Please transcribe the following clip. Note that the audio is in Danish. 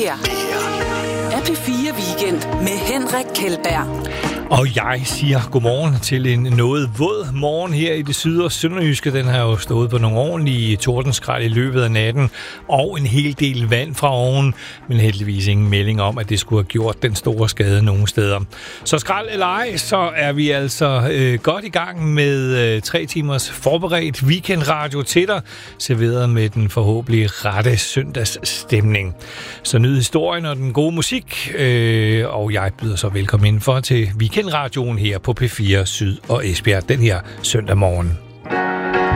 her er P4 Weekend med Henrik Kjeldberg. Og jeg siger godmorgen til en noget våd morgen her i det syd- og sønderjyske. Den har jo stået på nogle ordentlige tordenskrald i løbet af natten, og en hel del vand fra oven, men heldigvis ingen melding om, at det skulle have gjort den store skade nogle steder. Så skrald eller ej, så er vi altså godt i gang med 3 timers forberedt weekendradio til dig, serveret med den forhåbentlig rette søndagsstemning. Så nyd historien og den gode musik, og jeg byder så velkommen indenfor til weekendradioen her på P4 Syd og Esbjerg den her søndag morgen.